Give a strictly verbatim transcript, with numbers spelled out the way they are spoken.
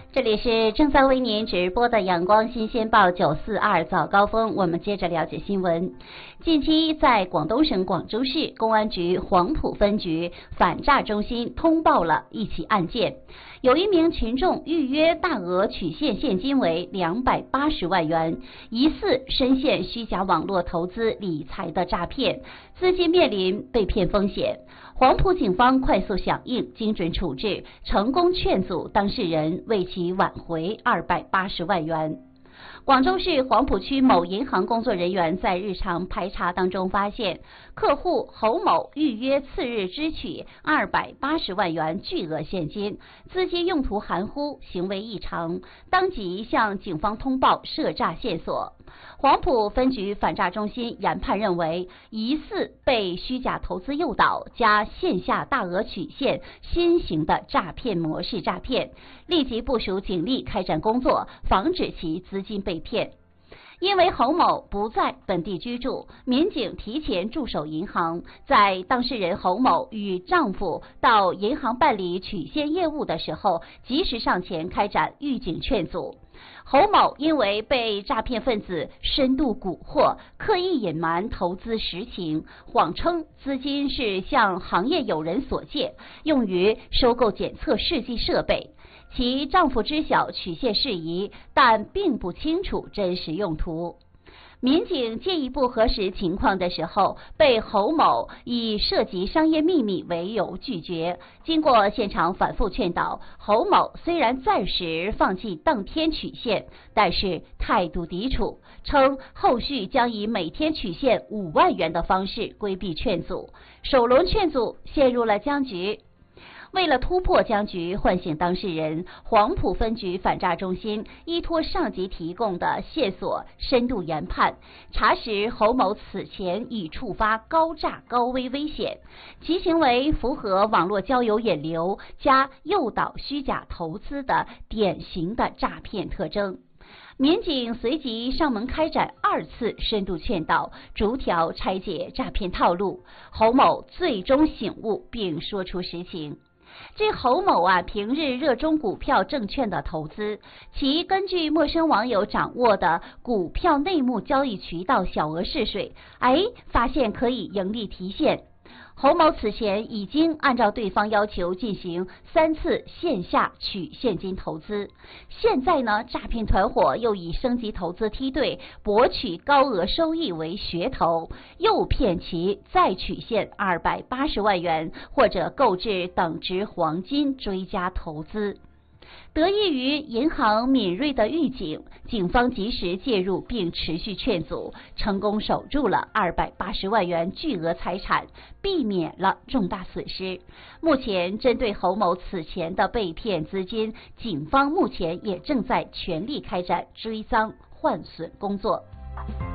这里是正在为您直播的阳光新鲜报九四二早高峰，我们接着了解新闻。近期在广东省广州市公安局黄埔分局反诈中心通报了一起案件，有一名群众预约大额取现现金为两百八十万元，疑似深陷虚假网络投资理财的诈骗，资金面临被骗风险。黄埔警方快速响应，精准处置，成功劝阻当事人为其挽回二百八十万元。广州市黄埔区某银行工作人员在日常排查当中发现，客户侯某预约次日支取二百八十万元巨额现金，资金用途含糊，行为异常，当即向警方通报涉诈线索。黄埔分局反诈中心研判认为，疑似被虚假投资诱导加线下大额取现新型的诈骗模式诈骗，立即部署警力开展工作，防止其资金被骗。因为侯某不在本地居住，民警提前驻守银行，在当事人侯某与丈夫到银行办理取现业务的时候，及时上前开展预警劝阻。侯某因为被诈骗分子深度蛊惑，刻意隐瞒投资实情，谎称资金是向行业友人所借，用于收购检测试剂设备。其丈夫知晓取现事宜，但并不清楚真实用途。民警进一步核实情况的时候，被侯某以涉及商业秘密为由拒绝。经过现场反复劝导，侯某虽然暂时放弃当天取现，但是态度抵触，称后续将以每天取现五万元的方式规避劝阻。首轮劝阻陷入了僵局。为了突破僵局，唤醒当事人，黄埔分局反诈中心依托上级提供的线索，深度研判，查实侯某此前已触发高诈高危危险，其行为符合网络交友引流加诱导虚假投资的典型的诈骗特征。民警随即上门开展二次深度劝导，逐条拆解诈骗套路，侯某最终醒悟并说出实情。这侯某啊，平日热衷股票证券的投资，其根据陌生网友掌握的股票内幕交易渠道小额试水，哎，发现可以盈利提现。侯某此前已经按照对方要求进行三次线下取现金投资，现在呢，诈骗团伙又以升级投资梯队，博取高额收益为噱头，诱骗其再取现二百八十万元，或者购置等值黄金追加投资。得益于银行敏锐的预警，警方及时介入并持续劝阻，成功守住了二百八十万元巨额财产，避免了重大损失。目前针对侯某此前的被骗资金，警方目前也正在全力开展追赃换损工作。